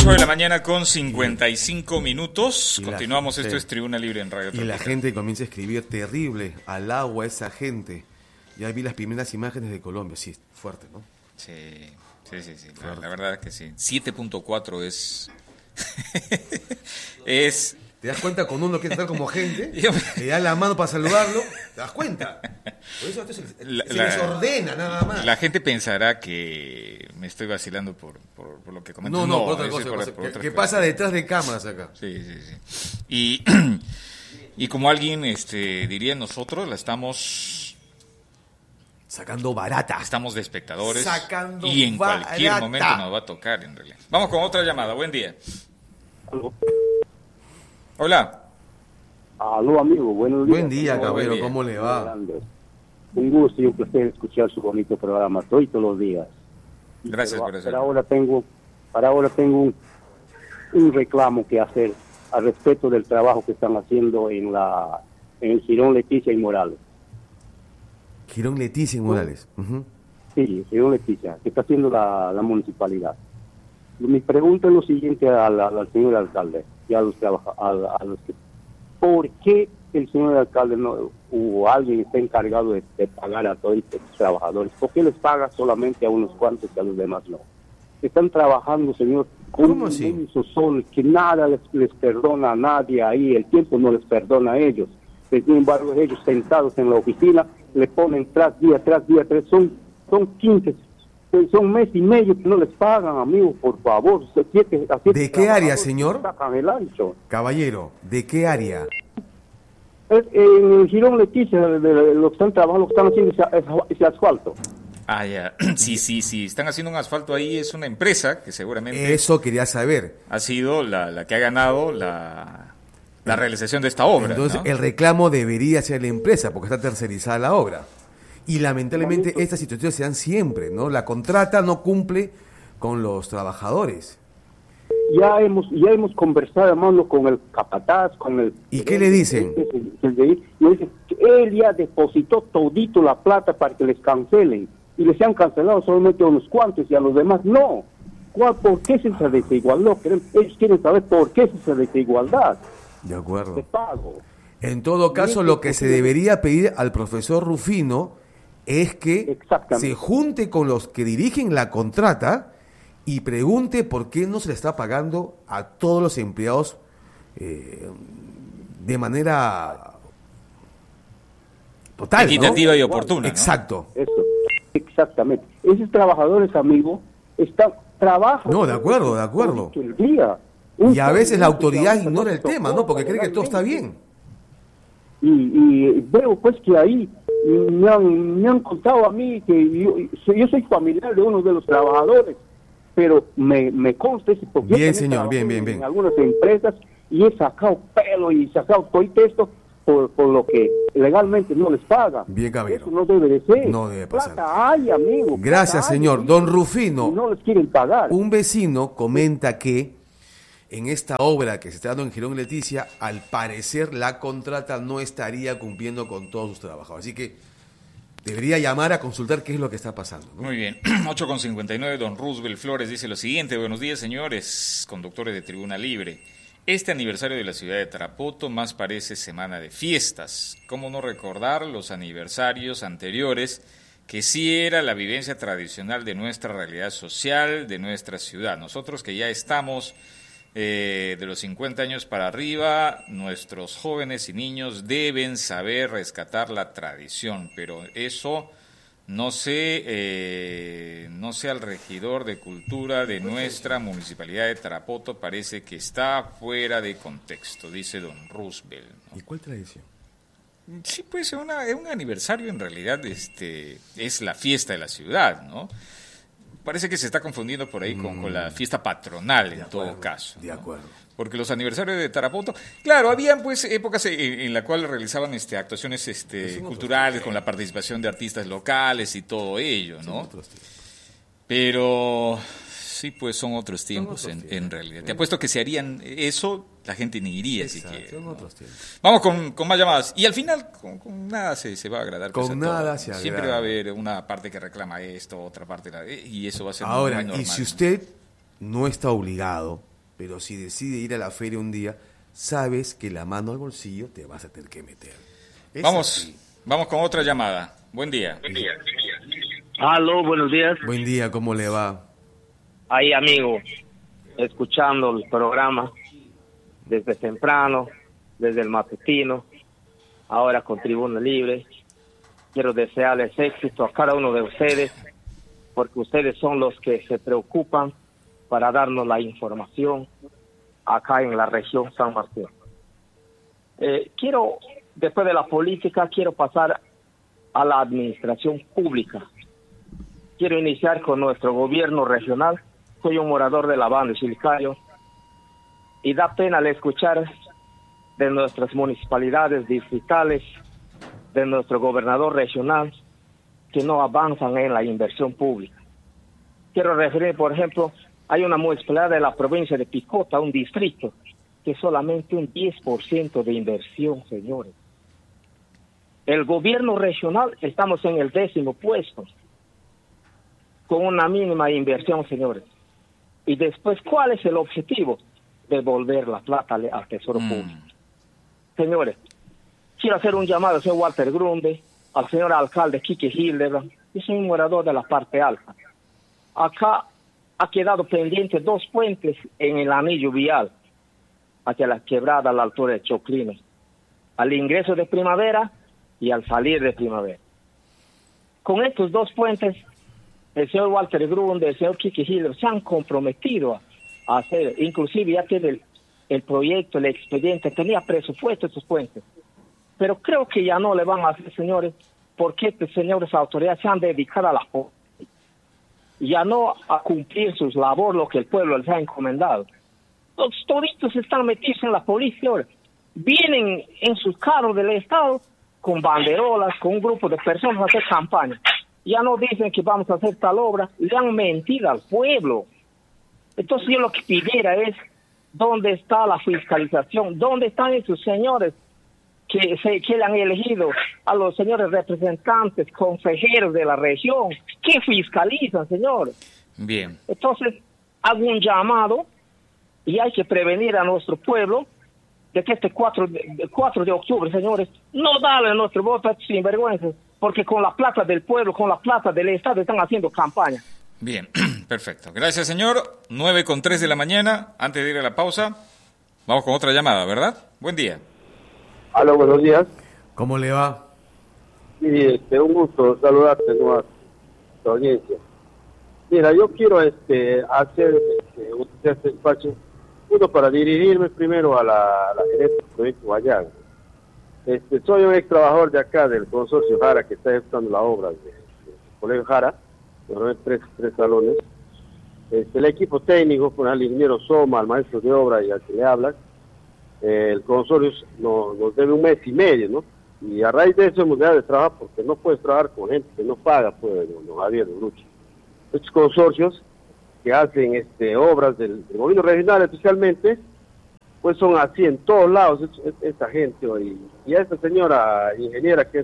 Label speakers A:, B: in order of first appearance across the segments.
A: 8 de la mañana con 55 minutos. Continuamos, esto es Tribuna Libre en Radio
B: Y la gente comienza a escribir terrible al agua esa gente. Ya vi las primeras imágenes de Colombia, sí, fuerte, ¿no?
A: Sí. La verdad que sí. 7.4 es... es...
B: ¿Te das cuenta cuando uno quiere estar como gente? Le da la mano para saludarlo. ¿Te das cuenta? Por eso se desordena nada más.
A: La gente pensará que me estoy vacilando por lo que comento.
B: No, por otra cosa. ¿Qué pasa detrás de cámaras acá?
A: Sí. Y como alguien diría, nosotros la estamos...
B: sacando barata.
A: Estamos de espectadores.
B: Sacando
A: y en
B: barata.
A: Cualquier momento nos va a tocar, en realidad. Vamos con otra llamada. Buen día.
C: Aló.
A: Hola.
C: Aló, amigo, buenos días.
B: Buen día, caballero, ¿cómo le va?
C: Un gusto y un placer escuchar su bonito programa todos los días.
A: Gracias por eso.
C: Pero ahora tengo un reclamo que hacer al respecto del trabajo que están haciendo en el Girón Leticia y Morales.
B: Girón Leticia y Morales. Uh-huh.
C: Sí, Girón Leticia, que está haciendo la municipalidad. Mi pregunta es lo siguiente al señor alcalde y a los que, ¿por qué el señor alcalde o alguien está encargado de pagar a todos estos trabajadores? ¿Por qué les paga solamente a unos cuantos y a los demás no? Están trabajando, señor, con un inmenso sol que nada les perdona a nadie ahí, el tiempo no les perdona a ellos. Sin embargo, ellos sentados en la oficina le ponen tras día, son 15, son mes y medio que no les pagan, amigo, por favor.
B: ¿De qué área, señor?
C: Sacan el ancho.
B: Caballero, ¿de qué área?
C: En el Girón Leticia, lo que están trabajando, lo que están haciendo ese asfalto.
A: Ah, ya. Sí. Están haciendo un asfalto ahí, es una empresa que seguramente...
B: Eso quería saber.
A: Ha sido la que ha ganado la realización de esta obra.
B: Entonces,
A: ¿no?
B: el reclamo debería ser la empresa, porque está tercerizada la obra. Y lamentablemente estas situaciones se dan siempre, ¿no? La contrata no cumple con los trabajadores.
C: Ya hemos conversado, hermano, con el capataz, con el...
B: ¿Y qué le dicen?
C: Le dicen que él ya depositó todito la plata para que les cancelen. Y les han cancelado solamente a unos cuantos y a los demás no. ¿Por qué es esa desigualdad? Ellos quieren saber por qué es esa desigualdad.
B: De acuerdo.
C: De pago.
B: En todo caso, lo que se debería pedir al profesor Rufino es que se junte con los que dirigen la contrata y pregunte por qué no se le está pagando a todos los empleados de manera total,
A: equitativa, ¿no? Y
B: ¿no?
A: oportuna.
B: Exacto.
C: Eso, exactamente. Esos trabajadores, amigo, trabajan.
B: No, de acuerdo.
C: El día.
B: Y a veces la autoridad ignora el tema, ¿no? Porque cree que todo está bien.
C: Y veo pues que ahí me han contado a mí que yo soy familiar de uno de los trabajadores, pero me consta ese porque
B: bien, señor, bien.
C: En algunas empresas y he sacado pelo y sacado todo esto por lo que legalmente no les pagan.
B: Bien, caballero.
C: Eso no debe de ser.
B: No debe pasar.
C: Plata hay, amigo.
B: Gracias, señor. Don Rufino.
C: Y no les quieren pagar.
B: Un vecino comenta que en esta obra que se está dando en Girón Leticia, al parecer la contrata no estaría cumpliendo con todos sus trabajos. Así que debería llamar a consultar qué es lo que está pasando, ¿no?
A: Muy bien. 8:59, don Roosevelt Flores dice lo siguiente. Buenos días, señores conductores de Tribuna Libre. Este aniversario de la ciudad de Tarapoto más parece semana de fiestas. ¿Cómo no recordar los aniversarios anteriores que sí era la vivencia tradicional de nuestra realidad social, de nuestra ciudad? Nosotros que ya estamos de los 50 años para arriba, nuestros jóvenes y niños deben saber rescatar la tradición, pero eso no sé al regidor de cultura de nuestra municipalidad de Tarapoto, parece que está fuera de contexto, dice don Roosevelt, ¿no?
B: ¿Y cuál tradición?
A: Sí, pues un aniversario en realidad es la fiesta de la ciudad, ¿no? Parece que se está confundiendo por ahí con la fiesta patronal en todo caso, ¿no?
B: De acuerdo.
A: Porque los aniversarios de Tarapoto, claro, habían pues épocas en la cual realizaban actuaciones culturales con la participación de artistas locales y todo ello, ¿no? Pero sí, pues son otros tiempos en realidad. Te apuesto que si harían eso, la gente ni iría siquiera. Son otros tiempos. Vamos con más llamadas. Y al final, con nada se va a agradar.
B: Con nada se agrada.
A: Siempre va a haber una parte que reclama esto, otra parte, y eso va a ser
B: ahora,
A: muy normal.
B: Y si usted no está obligado pero si decide ir a la feria un día, sabes que la mano al bolsillo te vas a tener que meter.
A: Vamos con otra llamada. Buen día.
D: Aló, buenos días.
B: Buen día, ¿cómo le va?
D: Ahí, amigo, escuchando el programa desde temprano, desde el matutino, ahora con Tribuna Libre. Quiero desearles éxito a cada uno de ustedes, porque ustedes son los que se preocupan para darnos la información acá en la región San Martín. Después de la política, quiero pasar a la administración pública. Quiero iniciar con nuestro gobierno regional. Soy un morador de la banda de Chilcayo y da pena al escuchar de nuestras municipalidades distritales, de nuestro gobernador regional, que no avanzan en la inversión pública. Quiero referir, por ejemplo, hay una municipalidad de la provincia de Picota, un distrito, que solamente un 10% de inversión, señores. El gobierno regional, estamos en el 10º puesto, con una mínima inversión, señores. Y después, ¿cuál es el objetivo? Devolver la plata al Tesoro Público. Señores, quiero hacer un llamado al señor Walter Grunde, al señor alcalde Quique Hildebrand. Yo soy un morador de la parte alta. Acá ha quedado pendiente 2 puentes en el anillo vial, hacia la quebrada a la altura de Choclino, al ingreso de primavera y al salir de primavera. Con estos 2 puentes, el señor Walter Grunde, el señor Quique Hildebrand se han comprometido a hacer, inclusive ya tiene el proyecto, el expediente, tenía presupuesto estos puentes. Pero creo que ya no le van a hacer, señores, porque estas señores autoridades se han dedicado a la política, ya no a cumplir sus labores, lo que el pueblo les ha encomendado. Los toditos están metidos en la policía, vienen en sus carros del Estado con banderolas, con un grupo de personas a hacer campaña. Ya no dicen que vamos a hacer tal obra, le han mentido al pueblo. Entonces yo lo que pidiera es, ¿dónde está la fiscalización? ¿Dónde están esos señores que le han elegido a los señores representantes, consejeros de la región? ¿Qué fiscalizan, señores?
A: Bien.
D: Entonces, hago un llamado y hay que prevenir a nuestro pueblo de que este 4 de octubre, señores, no darle nuestro voto a estos sinvergüenzas, porque con la plata del pueblo, con la plata del Estado están haciendo campaña.
A: Bien, perfecto. Gracias, señor. 9:03 de la mañana. Antes de ir a la pausa, vamos con otra llamada, ¿verdad? Buen día.
C: Aló, buenos días.
B: ¿Cómo le va?
C: Sí, un gusto saludarte, a tu audiencia. Mira, yo quiero hacer este espacio, uno para dirigirme primero a la gerente del proyecto Guayán. Soy un ex trabajador de acá, del consorcio Jara, que está ejecutando la obra del colegio Jara, tres salones. El equipo técnico, con el ingeniero Soma, al maestro de obra y al que le habla, el consorcio nos debe 1 mes y medio, ¿no? Y a raíz de eso hemos dejado de trabajar, porque no puedes trabajar con gente que no paga, pues, no Javier Lucho. Estos consorcios que hacen obras del gobierno regional especialmente, pues son así en todos lados, esta gente. Y a esta señora ingeniera, que es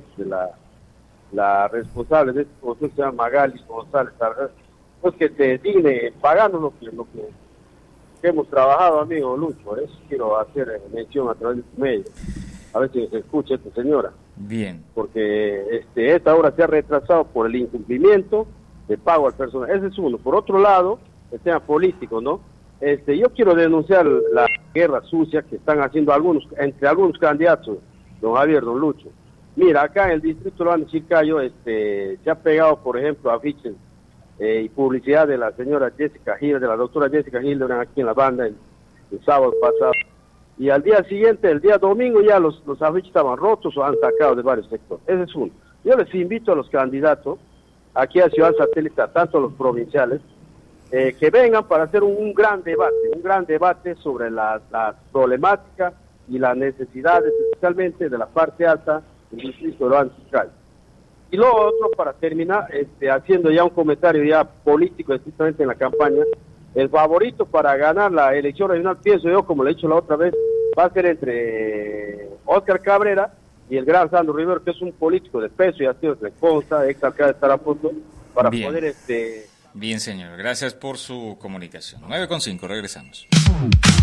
C: la responsable de este consorcio, se llama Magali González, pues que te digne pagando lo que hemos trabajado, amigo Lucho. Eso quiero hacer mención a través de tu medio, a ver si se escucha esta señora.
A: Bien.
C: Porque esta obra se ha retrasado por el incumplimiento de pago al personal. Ese es uno. Por otro lado, el tema político, ¿no? Yo quiero denunciar la guerra sucia que están haciendo entre algunos candidatos, don Javier, don Lucho. Mira, acá en el distrito de Chilcayo se ha pegado, por ejemplo, afiches y publicidad de la señora Jessica Hildebrand, de la doctora Jessica Hildebrand, aquí en la banda el sábado pasado. Y al día siguiente, el día domingo, ya los afiches estaban rotos o han sacado de varios sectores. Ese es uno. Yo les invito a los candidatos aquí a Ciudad Satélite, tanto a los provinciales, que vengan para hacer un gran debate sobre las problemáticas y las necesidades, especialmente de la parte alta del distrito de Chilcayo. Y lo otro, para terminar, haciendo ya un comentario ya político, estrictamente en la campaña, el favorito para ganar la elección regional, pienso yo, como le he dicho la otra vez, va a ser entre Óscar Cabrera y el gran Sandro Rivero, que es un político de peso y ha sido de Consta, ex alcalde de Tarapoto, para
A: Bien.
C: poder...
A: Bien, señor. Gracias por su comunicación. 9:05, regresamos.